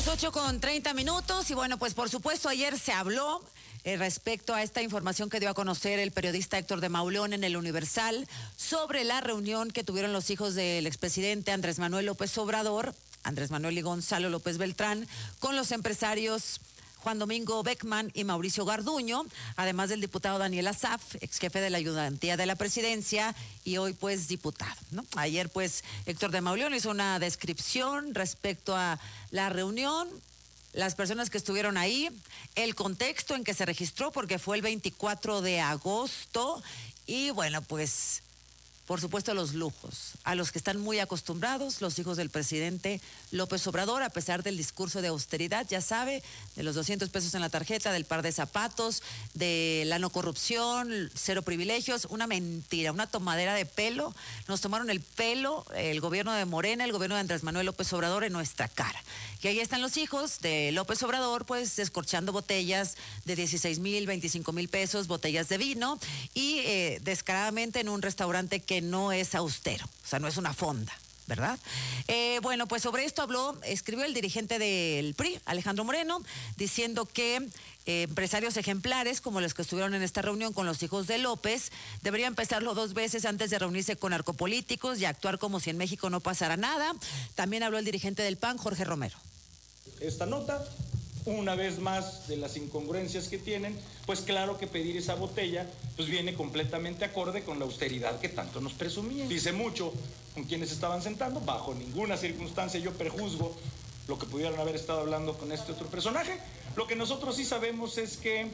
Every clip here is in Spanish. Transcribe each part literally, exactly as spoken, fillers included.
ocho con treinta minutos y bueno, pues por supuesto ayer se habló eh, respecto a esta información que dio a conocer el periodista Héctor de Mauleón en el Universal sobre la reunión que tuvieron los hijos del expresidente Andrés Manuel López Obrador, Andrés Manuel y Gonzalo López Beltrán, con los empresarios Juan Domingo Beckman y Mauricio Garduño, además del diputado Daniel Asaf, ex jefe de la ayudantía de la presidencia y hoy pues diputado, ¿no? Ayer pues Héctor de Mauleón hizo una descripción respecto a la reunión, las personas que estuvieron ahí, el contexto en que se registró porque fue el veinticuatro de agosto y bueno pues por supuesto los lujos, a los que están muy acostumbrados los hijos del presidente López Obrador, a pesar del discurso de austeridad, ya sabe, de los doscientos pesos en la tarjeta, del par de zapatos, de la no corrupción, cero privilegios, una mentira, una tomadera de pelo. Nos tomaron el pelo el gobierno de Morena, el gobierno de Andrés Manuel López Obrador en nuestra cara. Y ahí están los hijos de López Obrador, pues descorchando botellas de dieciséis mil, veinticinco mil pesos, botellas de vino y eh, descaradamente en un restaurante que no es austero, o sea, no es una fonda, ¿verdad? Eh, bueno, pues sobre esto habló, escribió el dirigente del P R I, Alejandro Moreno, diciendo que eh, empresarios ejemplares, como los que estuvieron en esta reunión con los hijos de López, deberían pensarlo dos veces antes de reunirse con narcopolíticos y actuar como si en México no pasara nada. También habló el dirigente del P A N, Jorge Romero. Esta nota, una vez más de las incongruencias que tienen, pues claro que pedir esa botella pues viene completamente acorde con la austeridad que tanto nos presumían. Dice mucho con quienes estaban sentando, bajo ninguna circunstancia yo prejuzgo lo que pudieran haber estado hablando con este otro personaje. Lo que nosotros sí sabemos es que,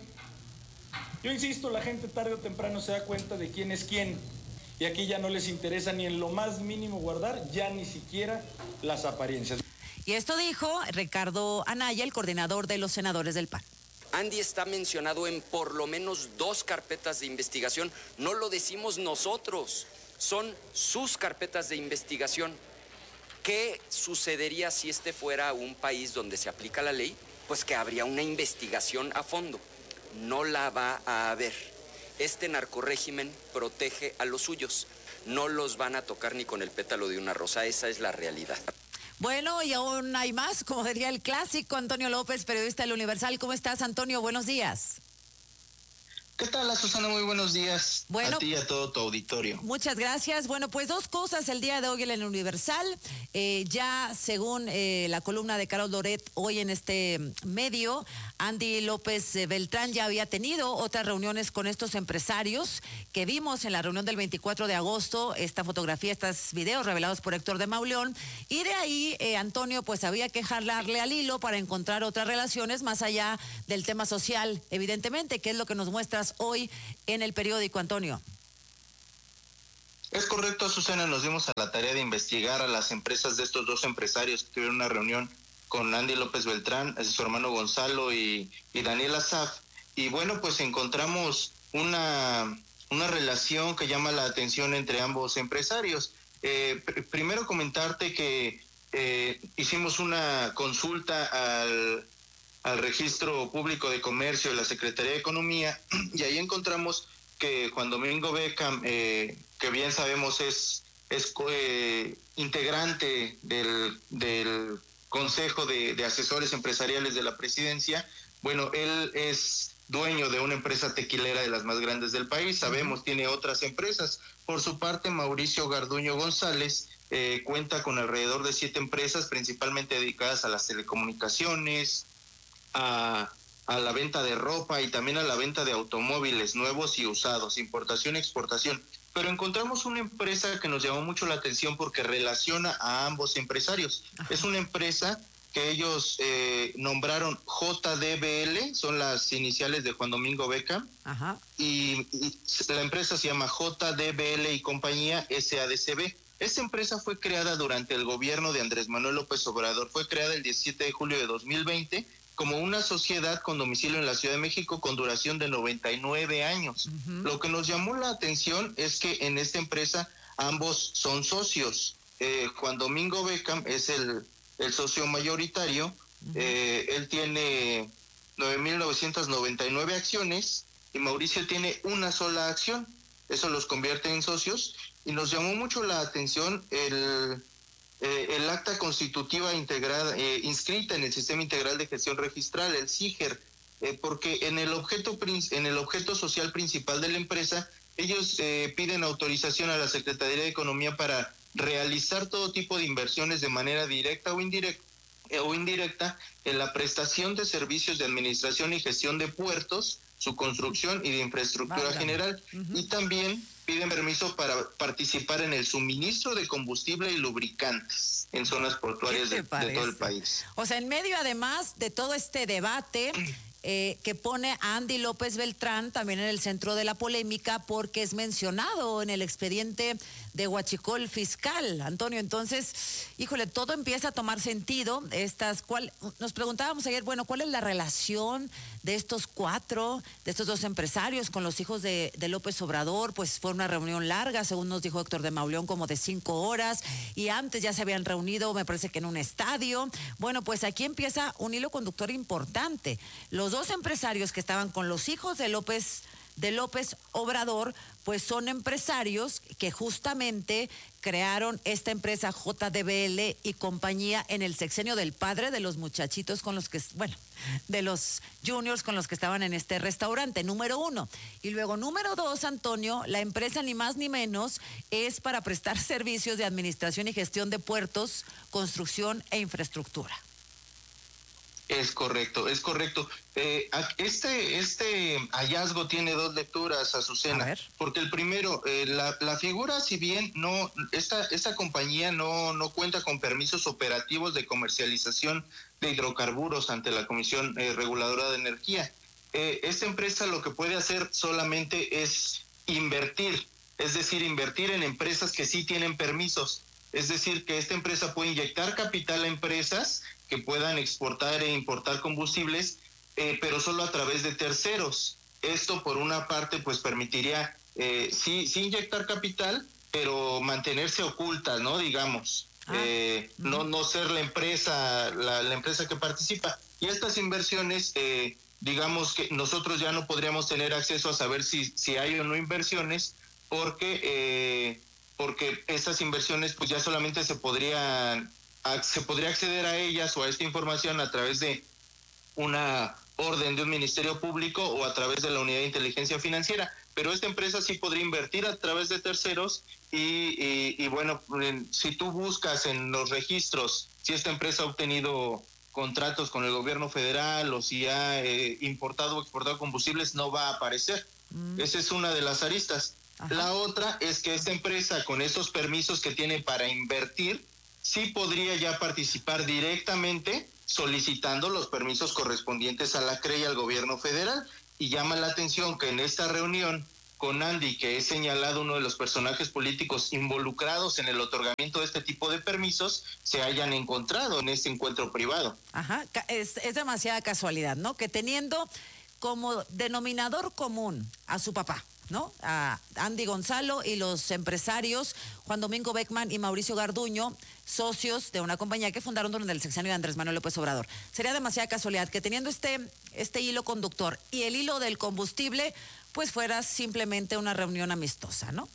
yo insisto, la gente tarde o temprano se da cuenta de quién es quién. Y aquí ya no les interesa ni en lo más mínimo guardar, ya ni siquiera las apariencias. Y esto dijo Ricardo Anaya, el coordinador de los senadores del P A N. Andy está mencionado en por lo menos dos carpetas de investigación. No lo decimos nosotros, son sus carpetas de investigación. ¿Qué sucedería si este fuera un país donde se aplica la ley? Pues que habría una investigación a fondo. No la va a haber. Este narcorrégimen protege a los suyos. No los van a tocar ni con el pétalo de una rosa. Esa es la realidad. Bueno, y aún hay más, como diría el clásico, Antonio López, periodista del Universal. ¿Cómo estás, Antonio? Buenos días. ¿Qué tal, Susana? Muy buenos días. Bueno, a ti y a todo tu auditorio. Muchas gracias. Bueno, pues dos cosas el día de hoy en el Universal. Eh, ya según eh, la columna de Carol Loret hoy en este medio, Andy López Beltrán ya había tenido otras reuniones con estos empresarios que vimos en la reunión del veinticuatro de agosto, esta fotografía, estos videos revelados por Héctor de Mauleón, y de ahí, eh, Antonio, pues había que jalarle al hilo para encontrar otras relaciones más allá del tema social, evidentemente, que es lo que nos muestras hoy en el periódico, Antonio. Es correcto, Susana, nos dimos a la tarea de investigar a las empresas de estos dos empresarios que tuvieron una reunión con Andy López Beltrán, su hermano Gonzalo y, y Daniel Asaf, y bueno, pues encontramos una, una relación que llama la atención entre ambos empresarios. Eh, pr- primero comentarte que eh, hicimos una consulta al, al Registro Público de Comercio de la Secretaría de Economía y ahí encontramos que Juan Domingo Beckham, eh, que bien sabemos es, es eh, integrante del, del Consejo de, de Asesores Empresariales de la Presidencia, bueno, él es dueño de una empresa tequilera de las más grandes del país, sabemos, tiene otras empresas. Por su parte, Mauricio Garduño González eh, cuenta con alrededor de siete empresas, principalmente dedicadas a las telecomunicaciones, a... a la venta de ropa y también a la venta de automóviles nuevos y usados, importación y exportación. Pero encontramos una empresa que nos llamó mucho la atención porque relaciona a ambos empresarios. Ajá. Es una empresa que ellos eh, nombraron J D B L, son las iniciales de Juan Domingo Beckham. Ajá. Y, y la empresa se llama J D B L y compañía S A D C B. Esta empresa fue creada durante el gobierno de Andrés Manuel López Obrador, fue creada el diecisiete de julio de dos mil veinte como una sociedad con domicilio en la Ciudad de México con duración de noventa y nueve años. Uh-huh. Lo que nos llamó la atención es que en esta empresa ambos son socios. Eh, Juan Domingo Beckham es el, el socio mayoritario, uh-huh. eh, él tiene nueve mil novecientas noventa y nueve acciones y Mauricio tiene una sola acción. Eso los convierte en socios y nos llamó mucho la atención el... eh, el acta constitutiva integrada, eh, inscrita en el Sistema Integral de Gestión Registral, el S I G E R, eh, porque en el objeto en el objeto social principal de la empresa, ellos eh, piden autorización a la Secretaría de Economía para realizar todo tipo de inversiones de manera directa o indirecta, eh, o indirecta en la prestación de servicios de administración y gestión de puertos, su construcción y de infraestructura Válgame. general. Uh-huh. Y también piden permiso para participar en el suministro de combustible y lubricantes en zonas portuarias de, de todo el país. O sea, en medio además de todo este debate eh, que pone a Andy López Beltrán también en el centro de la polémica porque es mencionado en el expediente de Huachicol fiscal, Antonio. Entonces, híjole, todo empieza a tomar sentido. Estas, ¿cuál, nos preguntábamos ayer, bueno, ¿cuál es la relación de estos cuatro, de estos dos empresarios con los hijos de, de López Obrador? Pues fue una reunión larga, según nos dijo Héctor de Mauleón, como de cinco horas, y antes ya se habían reunido, me parece que en un estadio. Bueno, pues aquí empieza un hilo conductor importante. Los dos empresarios que estaban con los hijos de López de López Obrador, pues son empresarios que justamente crearon esta empresa J D B L y compañía en el sexenio del padre de los muchachitos con los que, bueno, de los juniors con los que estaban en este restaurante, número uno. Y luego, número dos, Antonio, la empresa ni más ni menos es para prestar servicios de administración y gestión de puertos, construcción e infraestructura. Es correcto, es correcto. Eh, este este hallazgo tiene dos lecturas, Azucena, porque el primero, eh, la, la figura, si bien no esta esta compañía no no cuenta con permisos operativos de comercialización de hidrocarburos ante la Comisión eh, Reguladora de Energía, eh, esta empresa lo que puede hacer solamente es invertir, es decir, invertir en empresas que sí tienen permisos. Es decir, que esta empresa puede inyectar capital a empresas que puedan exportar e importar combustibles, eh, pero solo a través de terceros. Esto, por una parte, pues permitiría eh, sí, sí inyectar capital, pero mantenerse oculta, ¿no? Digamos, ah. eh, uh-huh. no, no ser la empresa, la, la empresa que participa. Y estas inversiones, eh, digamos que nosotros ya no podríamos tener acceso a saber si, si hay o no inversiones, porque... Eh, porque esas inversiones pues ya solamente se podrían se podría acceder a ellas o a esta información a través de una orden de un ministerio público o a través de la unidad de inteligencia financiera, pero esta empresa sí podría invertir a través de terceros y, y, y bueno, si tú buscas en los registros si esta empresa ha obtenido contratos con el gobierno federal o si ha eh, importado o exportado combustibles, no va a aparecer. Mm. Esa es una de las aristas. Ajá. La otra es que esta empresa, con esos permisos que tiene para invertir, sí podría ya participar directamente solicitando los permisos correspondientes a la C R E y al gobierno federal. Y llama la atención que en esta reunión con Andy, que es señalado uno de los personajes políticos involucrados en el otorgamiento de este tipo de permisos, se hayan encontrado en este encuentro privado. Ajá, es, es demasiada casualidad, ¿no? Que teniendo como denominador común a su papá, ¿no? A Andy Gonzalo y los empresarios Juan Domingo Beckman y Mauricio Garduño, socios de una compañía que fundaron durante el sexenio de Andrés Manuel López Obrador. Sería demasiada casualidad que teniendo este, este hilo conductor y el hilo del combustible, pues fuera simplemente una reunión amistosa, ¿no?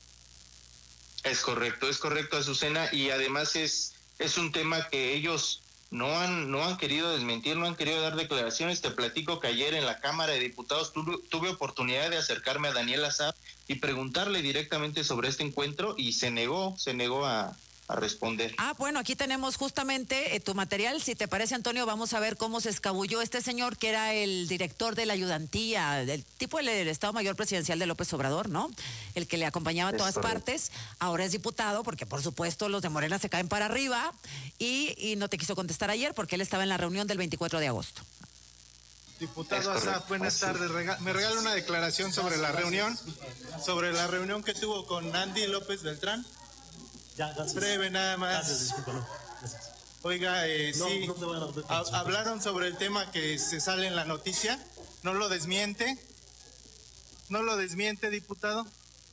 Es correcto, es correcto, Azucena, y además es, es un tema que ellos no han, no han querido desmentir, no han querido dar declaraciones. Te platico que ayer en la Cámara de Diputados tuve, tuve oportunidad de acercarme a Daniel Azad y preguntarle directamente sobre este encuentro y se negó, se negó a, a responder. Ah, bueno, aquí tenemos justamente eh, tu material. Si te parece, Antonio, vamos a ver cómo se escabulló este señor que era el director de la ayudantía, del tipo del Estado Mayor Presidencial de López Obrador, ¿no? El que le acompañaba a todas partes. Ahora es diputado porque, por supuesto, los de Morena se caen para arriba y, y no te quiso contestar ayer porque él estaba en la reunión del veinticuatro de agosto. Diputado Azad, buenas tardes. Rega- me regala una declaración sobre la reunión, sobre la reunión que tuvo con Andy López Beltrán. Ya, gracias. Breve nada más. Gracias, disculpa, no. Gracias. Oiga, eh, no, sí, no te voy a dar ha- hablaron sobre el tema que se sale en la noticia. ¿No lo desmiente? ¿No lo desmiente, diputado?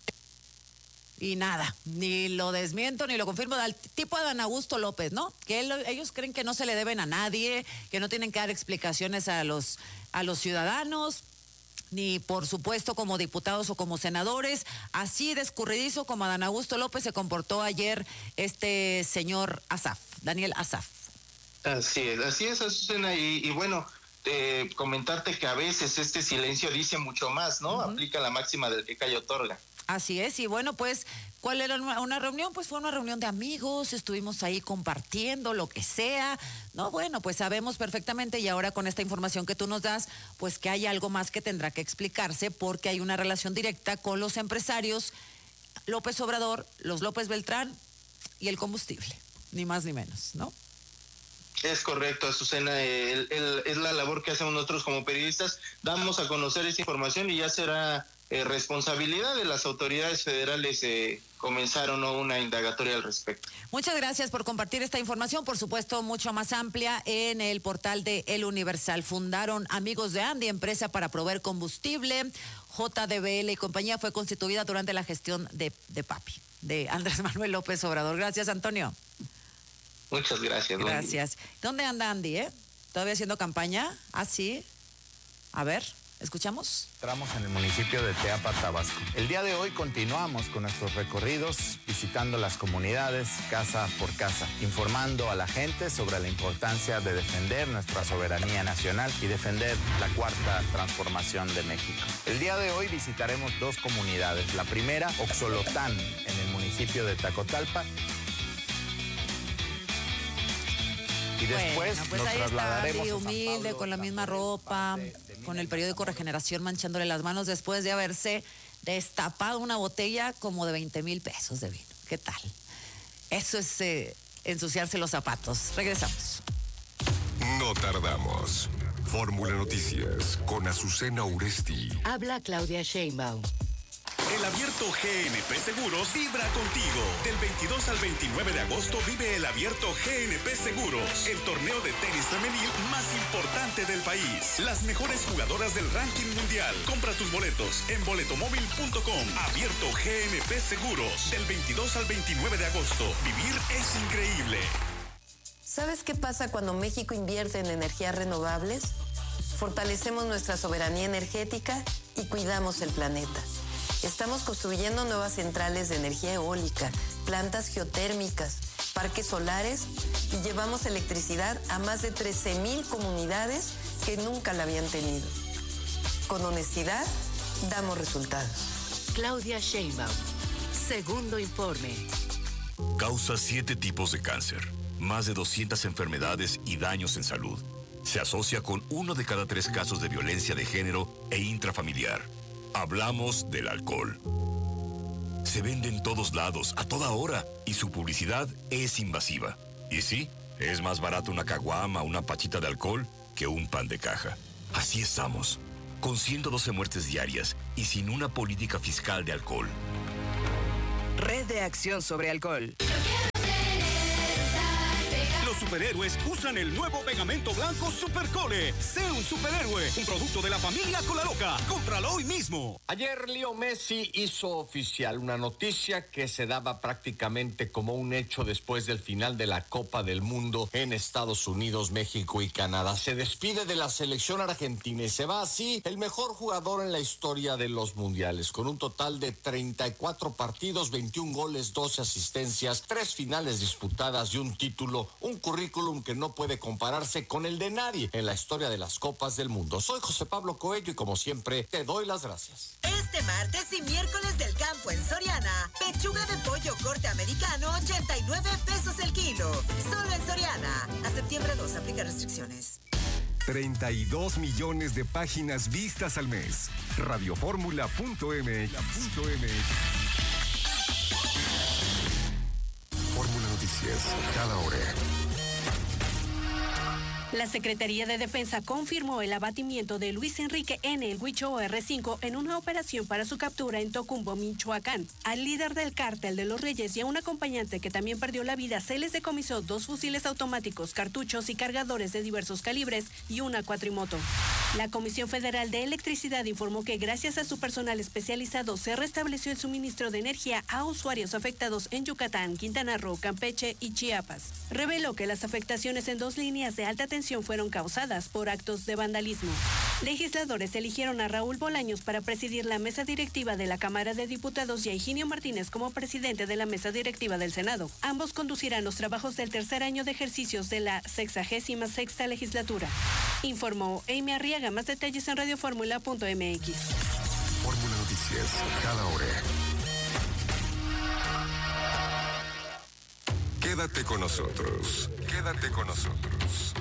Y nada, ni lo desmiento ni lo confirmo, al tipo de Adán Augusto López, ¿no? Que él, ellos creen que no se le deben a nadie, que no tienen que dar explicaciones a los, a los ciudadanos. ni por supuesto como diputados o como senadores. Así de escurridizo como Adán Augusto López se comportó ayer este señor Asaf, Daniel Asaf. Así es, así es, Azucena, y, y bueno, eh, comentarte que a veces este silencio dice mucho más, ¿no? Uh-huh. Aplica la máxima del que calla otorga. Así es, y bueno, pues, ¿cuál era una reunión? Pues fue una reunión de amigos, estuvimos ahí compartiendo lo que sea, ¿no? Bueno, pues sabemos perfectamente, y ahora con esta información que tú nos das, pues que hay algo más que tendrá que explicarse, porque hay una relación directa con los empresarios López Obrador, los López Beltrán y el combustible, ni más ni menos, ¿no? Es correcto, Azucena, el, el, es la labor que hacemos nosotros como periodistas, damos a conocer esta información y ya será eh, responsabilidad de las autoridades federales eh, comenzar o no una indagatoria al respecto. Muchas gracias por compartir esta información, por supuesto mucho más amplia en el portal de El Universal. Fundaron Amigos de Andy, empresa para proveer combustible. J D B L y compañía fue constituida durante la gestión de, de Papi, de Andrés Manuel López Obrador. Gracias, Antonio. Muchas gracias. Gracias. ¿Dónde anda Andy, eh? ¿Todavía haciendo campaña? Ah, sí. A ver, ¿escuchamos? Entramos en el municipio de Teapa, Tabasco. El día de hoy continuamos con nuestros recorridos, visitando las comunidades casa por casa, informando a la gente sobre la importancia de defender nuestra soberanía nacional y defender la cuarta transformación de México. El día de hoy visitaremos dos comunidades. La primera, Oxolotán, en el municipio de Tacotalpa. Y después bueno, pues nos ahí trasladaremos está, humilde, Pablo, con la misma ropa, de, de con el periódico Regeneración manchándole las manos después de haberse destapado una botella como de veinte mil pesos de vino. ¿Qué tal? Eso es eh, ensuciarse los zapatos. Regresamos. No tardamos. Fórmula Noticias con Azucena Uresti. Habla Claudia Sheinbaum. El Abierto G N P Seguros vibra contigo. Del veintidós al veintinueve de agosto vive el Abierto G N P Seguros, el torneo de tenis femenil más importante del país. Las mejores jugadoras del ranking mundial. Compra tus boletos en boletomóvil punto com. Abierto G N P Seguros. Del veintidós al veintinueve de agosto. Vivir es increíble. ¿Sabes qué pasa cuando México invierte en energías renovables? Fortalecemos nuestra soberanía energética y cuidamos el planeta. Estamos construyendo nuevas centrales de energía eólica, plantas geotérmicas, parques solares y llevamos electricidad a más de trece mil comunidades que nunca la habían tenido. Con honestidad, damos resultados. Claudia Sheinbaum, segundo informe. Causa siete tipos de cáncer, más de doscientas enfermedades y daños en salud. Se asocia con uno de cada tres casos de violencia de género e intrafamiliar. Hablamos del alcohol. Se vende en todos lados, a toda hora, y su publicidad es invasiva. Y sí, es más barato una caguama, una pachita de alcohol, que un pan de caja. Así estamos, con ciento doce muertes diarias y sin una política fiscal de alcohol. Red de Acción sobre Alcohol. Los superhéroes usan el nuevo pegamento blanco Supercole. Sé un superhéroe, un producto de la familia Colaloca. Cómpralo hoy mismo. Ayer Leo Messi hizo oficial una noticia que se daba prácticamente como un hecho después del final de la Copa del Mundo en Estados Unidos, México y Canadá. Se despide de la selección argentina y se va así el mejor jugador en la historia de los mundiales, con un total de treinta y cuatro partidos, veintiún goles, doce asistencias, tres finales disputadas y un título, un currículum que no puede compararse con el de nadie en la historia de las Copas del Mundo. Soy José Pablo Coello y como siempre te doy las gracias. Este martes y miércoles del campo en Soriana, pechuga de pollo corte americano, ochenta y nueve pesos el kilo. Solo en Soriana. A septiembre dos, aplica restricciones. treinta y dos millones de páginas vistas al mes. Radioformula punto m x. Fórmula Noticias, cada hora. La Secretaría de Defensa confirmó el abatimiento de Luis Enrique N. el Huicho R cinco en una operación para su captura en Tocumbo, Michoacán. Al líder del cártel de los Reyes y a un acompañante que también perdió la vida se les decomisó dos fusiles automáticos, cartuchos y cargadores de diversos calibres y una cuatrimoto. La Comisión Federal de Electricidad informó que gracias a su personal especializado se restableció el suministro de energía a usuarios afectados en Yucatán, Quintana Roo, Campeche y Chiapas. Reveló que las afectaciones en dos líneas de alta tensión fueron causadas por actos de vandalismo. Legisladores eligieron a Raúl Bolaños para presidir la mesa directiva de la Cámara de Diputados y a Higinio Martínez como presidente de la mesa directiva del Senado. Ambos conducirán los trabajos del tercer año de ejercicios de la sexagésima sexta legislatura. Informó Amy Arriaga. Más detalles en radioformula punto m x. Fórmula Noticias, cada hora. Quédate con nosotros. Quédate con nosotros.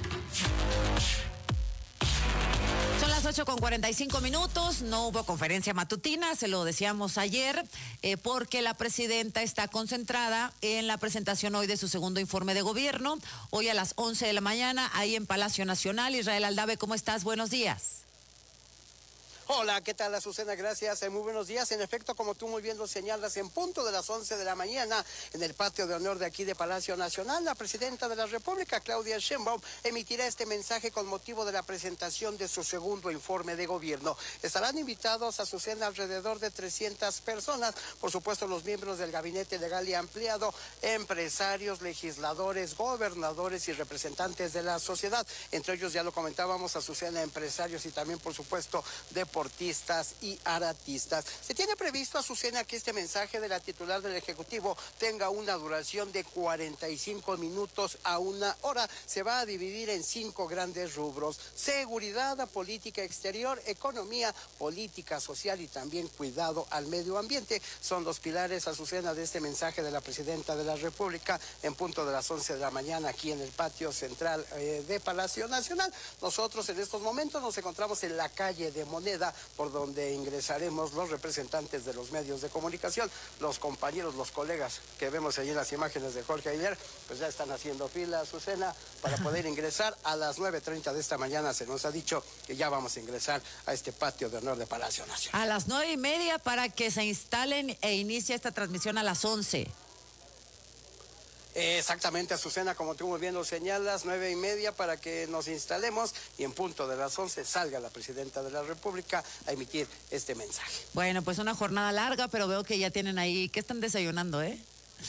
Son las ocho con cuarenta y cinco minutos, no hubo conferencia matutina, se lo decíamos ayer, eh, porque la presidenta está concentrada en la presentación hoy de su segundo informe de gobierno, hoy a las once de la mañana, ahí en Palacio Nacional. Israel Aldave, ¿cómo estás? Buenos días. Hola, ¿qué tal, Azucena? Gracias, eh, muy buenos días. En efecto, como tú muy bien lo señalas, en punto de las once de la mañana, en el patio de honor de aquí de Palacio Nacional, la presidenta de la República, Claudia Sheinbaum, emitirá este mensaje con motivo de la presentación de su segundo informe de gobierno. Estarán invitados, Azucena, alrededor de trescientas personas, por supuesto los miembros del gabinete legal y ampliado, empresarios, legisladores, gobernadores y representantes de la sociedad. Entre ellos, ya lo comentábamos, Azucena, empresarios y también, por supuesto, deportistas. deportistas y artistas. Se tiene previsto, Azucena, que este mensaje de la titular del Ejecutivo tenga una duración de cuarenta y cinco minutos a una hora. Se va a dividir en cinco grandes rubros: seguridad, política exterior, economía, política social y también cuidado al medio ambiente. Son los pilares, Azucena, de este mensaje de la presidenta de la República en punto de las once de la mañana aquí en el patio central eh, de Palacio Nacional. Nosotros en estos momentos nos encontramos en la calle de Moneda, por donde ingresaremos los representantes de los medios de comunicación, los compañeros, los colegas que vemos allí en las imágenes de Jorge ayer, pues ya están haciendo fila, Azucena, para poder ingresar. A las nueve treinta de esta mañana se nos ha dicho que ya vamos a ingresar a este patio de honor de Palacio Nacional. A las nueve y media para que se instalen e inicie esta transmisión a las once. Exactamente, Azucena, como tú muy bien lo señalas, nueve y media para que nos instalemos y en punto de las once salga la presidenta de la República a emitir este mensaje. Bueno, pues una jornada larga, pero veo que ya tienen ahí, ¿qué están desayunando, eh?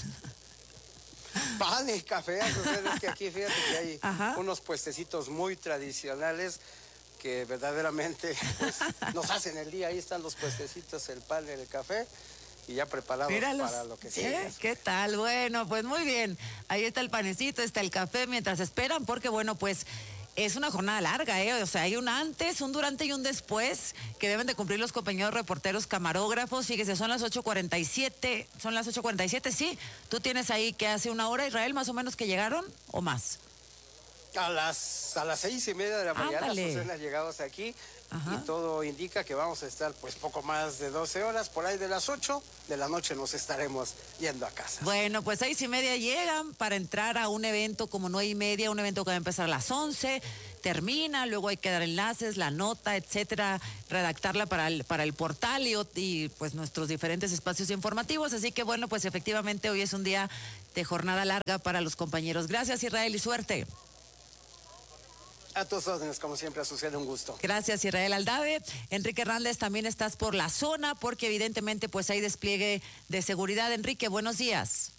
Pan y café, Azucena, es que aquí fíjate que hay Ajá. unos puestecitos muy tradicionales que verdaderamente pues, nos hacen el día. Ahí están los puestecitos, el pan y el café. Y ya preparados Míralos. para lo que sigue. ¿Eh? ¿Qué tal? Bueno, pues muy bien. Ahí está el panecito, está el café mientras esperan, porque bueno, pues es una jornada larga, ¿eh? O sea, hay un antes, un durante y un después que deben de cumplir los compañeros reporteros camarógrafos. Fíjese, son las ocho cuarenta y siete, son las ocho cuarenta y siete, sí. Tú tienes ahí que hace una hora, Israel, más o menos, que llegaron, ¿o más? A las, a las seis y media de la mañana, Ándale. Azucena, llegamos aquí. Ajá. Y todo indica que vamos a estar pues poco más de doce horas, por ahí de las ocho de la noche nos estaremos yendo a casa. Bueno, pues seis y media llegan para entrar a un evento como nueve y media, un evento que va a empezar a las once, termina, luego hay que dar enlaces, la nota, etcétera, redactarla para el, para el portal y, y pues nuestros diferentes espacios informativos. Así que bueno, pues efectivamente hoy es un día de jornada larga para los compañeros. Gracias, Israel, y suerte. A tus órdenes, como siempre, Azucena, un gusto. Gracias, Israel Aldave. Enrique Hernández, también estás por la zona, porque evidentemente pues hay despliegue de seguridad. Enrique, buenos días.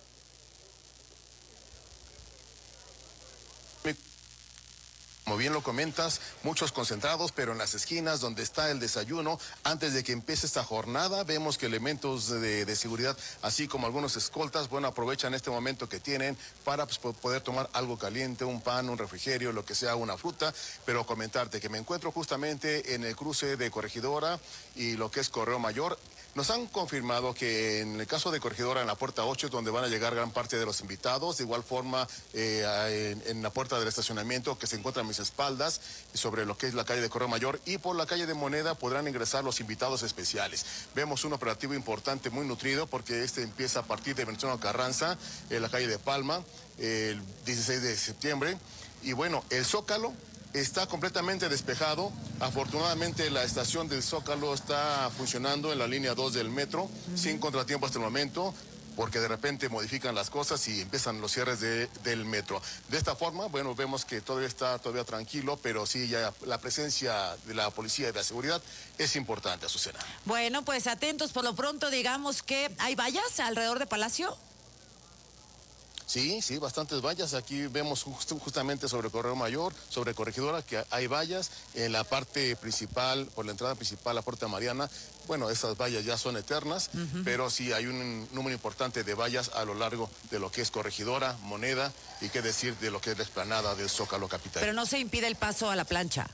Como bien lo comentas, muchos concentrados, pero en las esquinas donde está el desayuno, antes de que empiece esta jornada, vemos que elementos de, de seguridad, así como algunos escoltas, bueno, aprovechan este momento que tienen para pues, poder tomar algo caliente, un pan, un refrigerio, lo que sea, una fruta. Pero comentarte que me encuentro justamente en el cruce de Corregidora y lo que es Correo Mayor. Nos han confirmado que en el caso de Corregidora, en la puerta ocho, es donde van a llegar gran parte de los invitados. De igual forma, eh, en, en la puerta del estacionamiento que se encuentra a mis espaldas, sobre lo que es la calle de Correo Mayor, y por la calle de Moneda podrán ingresar los invitados especiales. Vemos un operativo importante, muy nutrido, porque este empieza a partir de Venustiano Carranza, en la calle de Palma, el dieciséis de septiembre. Y bueno, el Zócalo está completamente despejado. Afortunadamente la estación del Zócalo está funcionando en la línea dos del metro, uh-huh. sin contratiempo hasta el momento. porque de repente modifican las cosas y empiezan los cierres de, del metro. De esta forma, bueno, vemos que todavía está todavía tranquilo, pero sí ya la presencia de la policía y de la seguridad es importante, Azucena. Bueno, pues atentos, por lo pronto digamos que hay vallas alrededor de Palacio. Sí, sí, bastantes vallas. Aquí vemos just, justamente sobre Correo Mayor, sobre Corregidora, que hay vallas. En la parte principal, por la entrada principal a Puerta Mariana, bueno, esas vallas ya son eternas, uh-huh. pero sí hay un número importante de vallas a lo largo de lo que es Corregidora, Moneda, y qué decir de lo que es la explanada del Zócalo Capital. Pero no se impide el paso a la plancha.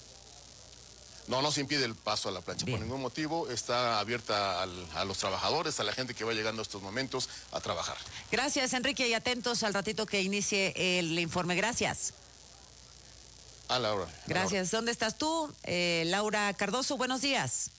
No, no se impide el paso a la plancha. Bien. Por ningún motivo está abierta al, a los trabajadores, a la gente que va llegando a estos momentos a trabajar. Gracias, Enrique, y atentos al ratito que inicie el informe. Gracias. A Laura. Gracias. ¿Dónde estás tú? Eh, Laura Cardoso, buenos días.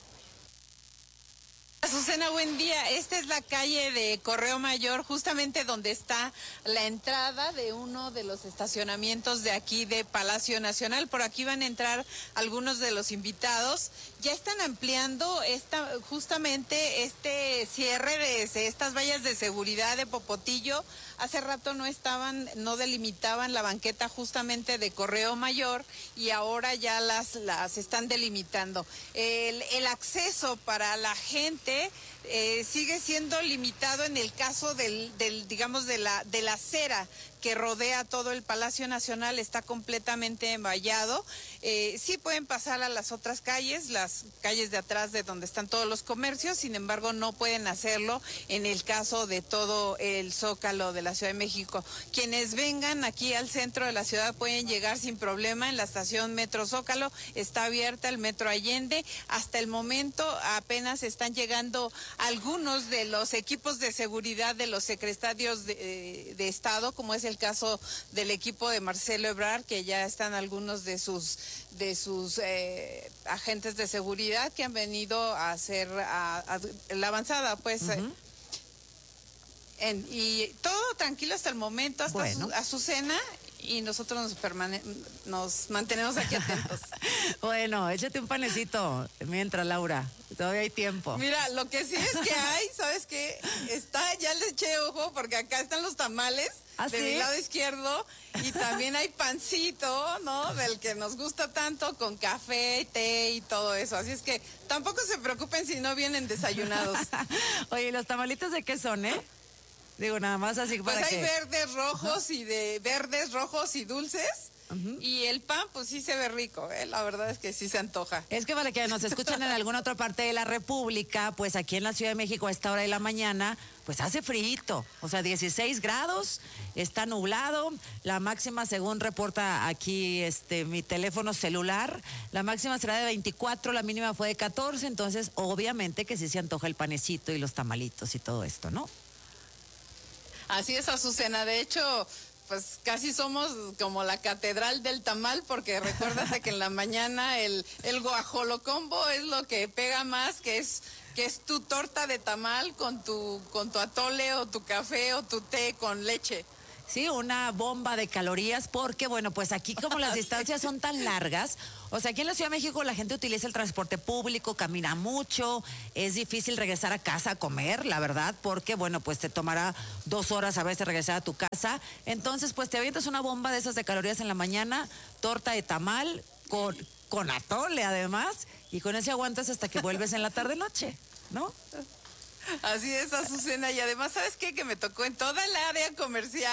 Azucena, buen día. Esta es la calle de Correo Mayor, justamente donde está la entrada de uno de los estacionamientos de aquí de Palacio Nacional. Por aquí van a entrar algunos de los invitados. Ya están ampliando esta, justamente este cierre de estas vallas de seguridad de Popotillo. Hace rato no estaban, no delimitaban la banqueta justamente de Correo Mayor y ahora ya las, las están delimitando. El, el acceso para la gente Eh, sigue siendo limitado en el caso del, del digamos, de la, de la acera que rodea todo el Palacio Nacional, está completamente envallado. Eh, sí pueden pasar a las otras calles, las calles de atrás de donde están todos los comercios, sin embargo no pueden hacerlo en el caso de todo el Zócalo de la Ciudad de México. Quienes vengan aquí al centro de la ciudad pueden llegar sin problema en la estación Metro Zócalo, está abierta el Metro Allende. Hasta el momento apenas están llegando algunos de los equipos de seguridad de los secretarios de, de Estado, como es el caso del equipo de Marcelo Ebrard, que ya están algunos de sus de sus eh, agentes de seguridad que han venido a hacer a, a, la avanzada, pues. Uh-huh. eh, en, y todo tranquilo hasta el momento, hasta bueno. su, Azucena, y nosotros nos, permane nos mantenemos aquí atentos. Bueno, échate un panecito mientras, Laura. Todavía hay tiempo. Mira, lo que sí es que hay, ¿sabes qué? Está, ya le eché ojo, porque acá están los tamales ¿Ah, de sí? mi lado izquierdo, y también hay pancito, ¿no? Del que nos gusta tanto, con café, té y todo eso. Así es que tampoco se preocupen si no vienen desayunados. Oye, ¿los tamalitos de qué son, eh? Digo, nada más así para Pues hay que... verdes, rojos, uh-huh. y de verdes, rojos y dulces. Uh-huh. Y el pan, pues sí se ve rico, ¿eh? La verdad es que sí se antoja. Es que para que nos escuchen en alguna otra parte de la República, pues aquí en la Ciudad de México a esta hora de la mañana, pues hace frío, o sea, dieciséis grados, está nublado, la máxima, según reporta aquí este mi teléfono celular, la máxima será de veinticuatro, la mínima fue de catorce, entonces obviamente que sí se antoja el panecito y los tamalitos y todo esto, ¿no? Así es, Azucena, de hecho... Pues casi somos como la catedral del tamal, porque recuérdate que en la mañana el, el guajolocombo es lo que pega más, que es que es tu torta de tamal con tu, con tu atole o tu café o tu té con leche. Sí, una bomba de calorías, porque bueno, pues aquí como las distancias son tan largas, o sea, aquí en la Ciudad de México la gente utiliza el transporte público, camina mucho, es difícil regresar a casa a comer, la verdad, porque bueno, pues te tomará dos horas a veces regresar a tu casa, entonces pues te avientas una bomba de esas de calorías en la mañana, torta de tamal, con, con atole además, y con ese aguantas hasta que vuelves en la tarde-noche, ¿no? Así es, Azucena, y además, ¿sabes qué? Que me tocó en toda el área comercial.